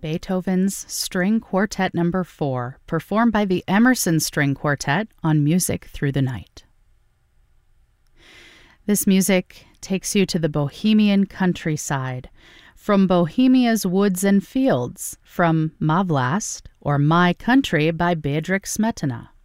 Beethoven's String Quartet No. 4, performed by the Emerson String Quartet on Music Through the Night. This music takes you to the Bohemian countryside, from Bohemia's woods and fields, from Ma Vlast, or My Country by Bedřich Smetana.